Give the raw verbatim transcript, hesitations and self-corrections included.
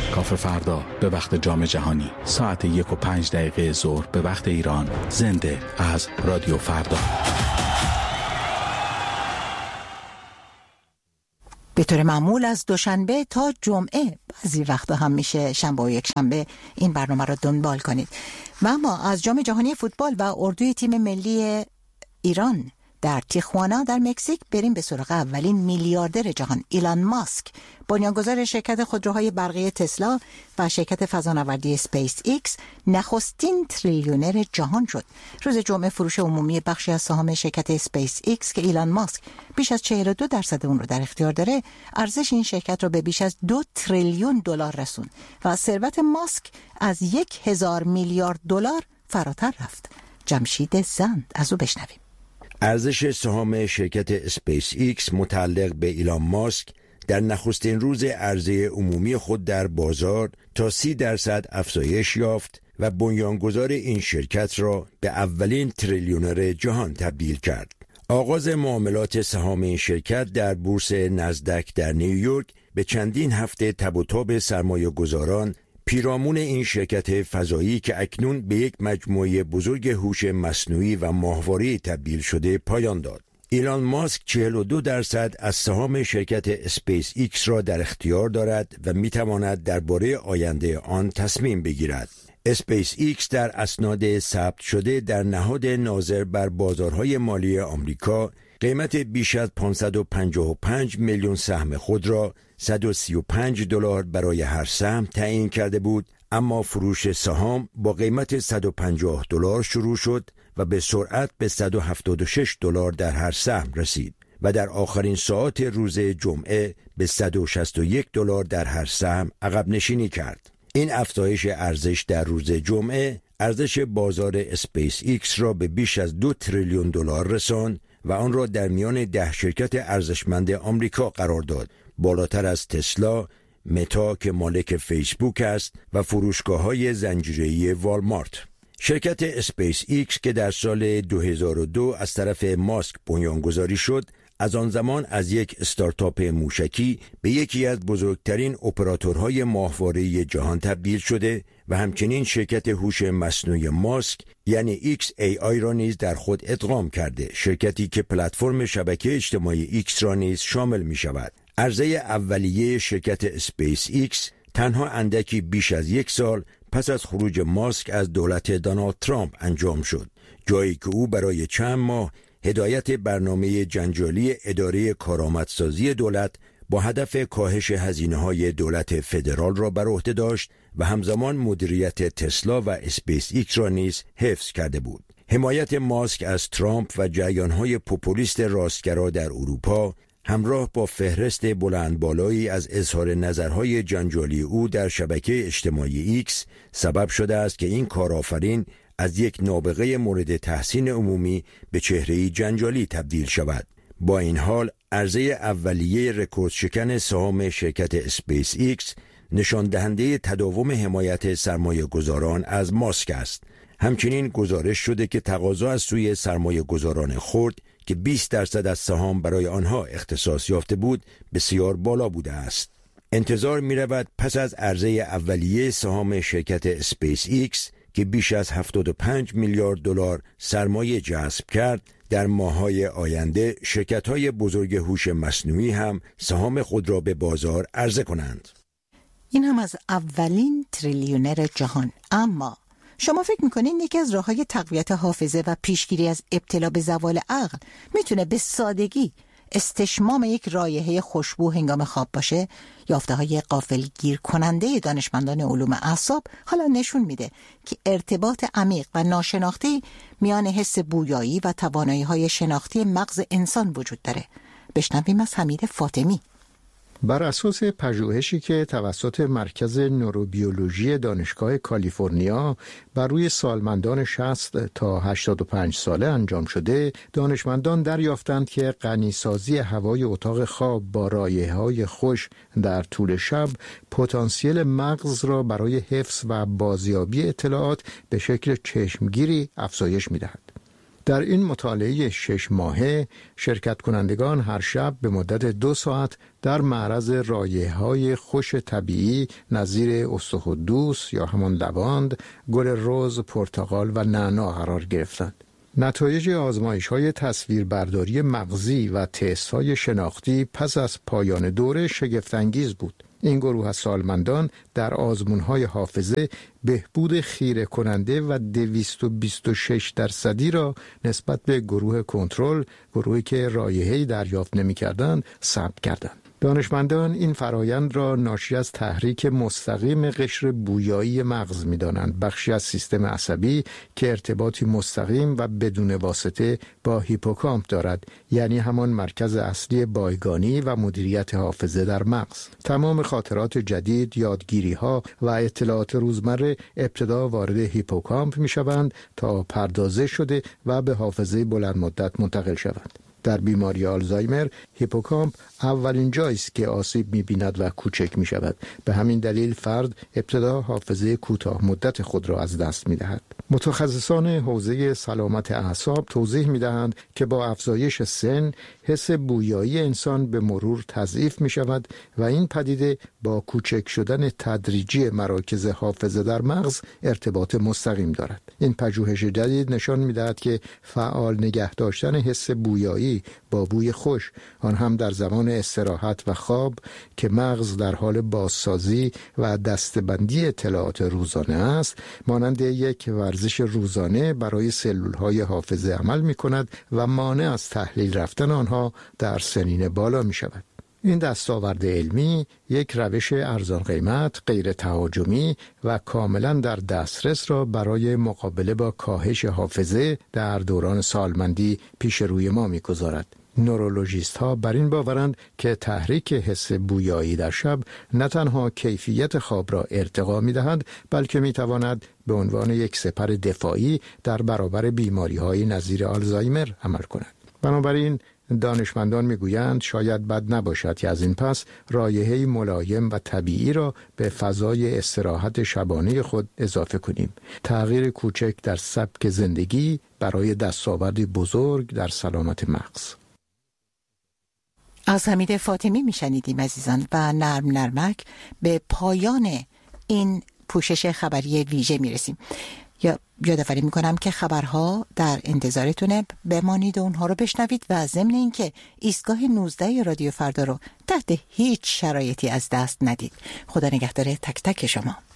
کافه فردا به وقت جام جهانی ساعت یک و پنج دقیقه ظهر به وقت ایران، زنده از رادیو فردا. به طور معمول از دوشنبه تا جمعه، بعضی وقتا هم میشه شنبه و یک شنبه، این برنامه رو دنبال کنید. و اما از جام جهانی فوتبال و اردوی تیم ملی ایران در تیخوانا در مکزیک بریم به سراغ اولین میلیاردر جهان، ایلان ماسک، بنیانگذار شرکت خودروهای برقی تسلا و شرکت فضانوردی اسپیس ایکس، نخستین تریلیونر جهان شد. روز جمعه فروش عمومی بخشی از سهام شرکت اسپیس ایکس که ایلان ماسک بیش از چهل و دو درصد اون رو در اختیار داره، ارزش این شرکت رو به بیش از دو تریلیون دلار رسون و ثروت ماسک از یک هزار میلیارد دلار فراتر رفت. جمشید زند از او بشنویم. ارزش سهام شرکت اسپیس ایکس متعلق به ایلان ماسک در نخستین روز عرضه عمومی خود در بازار تا سی درصد افزایش یافت و بنیانگذار این شرکت را به اولین تریلیونر جهان تبدیل کرد. آغاز معاملات سهام این شرکت در بورس نزدک در نیویورک به چندین هفته تب و تاب سرمایه گذاران پیرامون این شرکت فضایی که اکنون به یک مجموعه بزرگ هوش مصنوعی و ماهواره‌ای تبدیل شده پایان داد. ایلان ماسک چهل و دو درصد از سهام شرکت اسپیس ایکس را در اختیار دارد و میتواند درباره آینده آن تصمیم بگیرد. اسپیس ایکس در اسناد ثبت شده در نهاد ناظر بر بازارهای مالی آمریکا قیمت بیش از پانصد و پنجاه و پنج میلیون سهم خود را صد و سی و پنج دلار برای هر سهم تعیین کرده بود، اما فروش سهام با قیمت صد و پنجاه دلار شروع شد و به سرعت به صد و هفتاد و شش دلار در هر سهم رسید و در آخرین ساعات روز جمعه به صد و شصت و یک دلار در هر سهم عقب نشینی کرد. این افزایش ارزش در روز جمعه ارزش بازار اسپیس ایکس را به بیش از دو تریلیون دلار رساند و آن را در میان ده شرکت ارزشمند آمریکا قرار داد، بالاتر از تسلا، متا که مالک فیسبوک است و فروشگاه‌های زنجیره‌ای والمارت. شرکت اسپیس ایکس که در سال دو هزار و دو از طرف ماسک بنیانگذاری شد، از آن زمان از یک استارتاپ موشکی به یکی از بزرگترین اپراتورهای ماهواره‌ای جهان تبدیل شده و همچنین شرکت هوش مصنوعی ماسک یعنی ایکس ای آی را نیز در خود ادغام کرده، شرکتی که پلتفرم شبکه اجتماعی ایکس را نیز شامل می شود. عرضه اولیه شرکت اسپیس ایکس تنها اندکی بیش از یک سال پس از خروج ماسک از دولت دونالد ترامپ انجام شد، جایی که او برای چند ماه هدایت برنامه جنجالی اداره کارآمدسازی دولت با هدف کاهش هزینه‌های دولت فدرال را بر عهده داشت و همزمان مدیریت تسلا و اسپیس ایکس را نیز حفظ کرده بود. حمایت ماسک از ترامپ و جریان‌های پوپولیست راستگرا در اروپا همراه با فهرست بلند بالایی از اظهار نظرهای جنجالی او در شبکه اجتماعی ایکس سبب شده است که این کارآفرین از یک نابغه مورد تحسین عمومی به چهره‌ای جنجالی تبدیل شود. با این حال عرضه اولیه رکورد شکن سهام شرکت اسپیس ایکس نشان دهنده تداوم حمایت سرمایه گذاران از ماسک است. همچنین گزارش شده که تقاضا از سوی سرمایه گذاران خرد که بیست درصد از سهام برای آنها اختصاص یافته بود بسیار بالا بوده است. انتظار می رود پس از عرضه اولیه سهام شرکت اسپیس ایکس که بیش از هفتاد و پنج میلیارد دلار سرمایه جذب کرد، در ماه‌های آینده شرکت‌های بزرگ هوش مصنوعی هم سهام خود را به بازار عرضه کنند. این هم از اولین تریلیونر جهان. اما شما فکر میکنین یکی از راه‌های تقویت حافظه و پیشگیری از ابتلا به زوال عقل میتونه به سادگی استشمام یک رایحه خوشبو هنگام خواب باشه؟ یافته‌های غافلگیر کننده دانشمندان علوم اعصاب حالا نشون میده که ارتباط عمیق و ناشناخته میان حس بویایی و توانایی‌های شناختی مغز انسان وجود داره. بشنویم از حمید فاطمی. بر اساس پژوهشی که توسط مرکز نوروبیولوژی دانشگاه کالیفرنیا بر روی سالمندان شصت تا هشتاد و پنج ساله انجام شده، دانشمندان دریافتند که غنیسازی هوای اتاق خواب با رایحه‌های خوش در طول شب پتانسیل مغز را برای حفظ و بازیابی اطلاعات به شکل چشمگیری افزایش می‌دهد. در این مطالعه شش ماهه شرکت کنندگان هر شب به مدت دو ساعت در معرض رایحه‌های خوش طبیعی نظیر استخوان‌دوس یا همان لواند، گل رز، پرتقال و نعنا قرار گرفتند. نتایج آزمایش‌های تصویربرداری مغزی و تست‌های شناختی پس از پایان دوره شگفت‌انگیز بود. این گروه از سالمندان در آزمون‌های حافظه بهبود خیره کننده و دویست و بیست و شش درصدی را نسبت به گروه کنترل، گروهی که رایحه‌ای دریافت نمی‌کردند، ثبت کردند. دانشمندان این فرایند را ناشی از تحریک مستقیم قشر بویایی مغز می‌دانند، بخشی از سیستم عصبی که ارتباطی مستقیم و بدون واسطه با هیپوکامپ دارد، یعنی همان مرکز اصلی بایگانی و مدیریت حافظه در مغز. تمام خاطرات جدید، یادگیری‌ها و اطلاعات روزمره ابتدا وارد هیپوکامپ می‌شوند تا پردازش شده و به حافظه بلند مدت منتقل شوند. در بیماری آلزایمر هیپوکامپ اولین جایی است که آسیب می‌بیند و کوچک می‌شود. به همین دلیل فرد ابتدا حافظه کوتاه مدت خود را از دست می‌دهد. متخصصان حوزه سلامت اعصاب توضیح می‌دهند که با افزایش سن حس بویایی انسان به مرور تضعیف می‌شود و این پدیده با کوچک شدن تدریجی مراکز حافظه در مغز ارتباط مستقیم دارد. این پژوهش جدید نشان می‌دهد که فعال نگه داشتن حس بویایی با بوی خوش، آن هم در زمان استراحت و خواب که مغز در حال بازسازی و دسته‌بندی اطلاعات روزانه است، مانند یک ورزش روزانه برای سلول‌های حافظه عمل می‌کند و مانع از تحلیل رفتن آنها در سنین بالا می‌شود. این دستاورد علمی یک روش ارزان قیمت، غیر تهاجمی و کاملا در دسترس را برای مقابله با کاهش حافظه در دوران سالمندی پیش روی ما می‌گذارد. نورولوژیست ها بر این باورند که تحریک حس بویایی در شب نه تنها کیفیت خواب را ارتقا می دهد، بلکه می تواند به عنوان یک سپر دفاعی در برابر بیماری های نظیر آلزایمر عمل کند. بنابراین دانشمندان میگویند شاید بد نباشد که از این پس رایحه‌ای ملایم و طبیعی را به فضای استراحت شبانه خود اضافه کنیم. تغییر کوچک در سبک زندگی برای دستاوردی بزرگ در سلامت مغز. از حمید فاطمی میشنیدیم عزیزان و نرم نرمک به پایان این پوشش خبری ویژه میرسیم. یا یادآوری میکنم که خبرها در انتظارتونه، بمانید و اونها رو بشنوید و ضمن اینکه ایستگاه نوزده رادیو فردا رو تحت هیچ شرایطی از دست ندید. خدا نگهدار تک تک شما.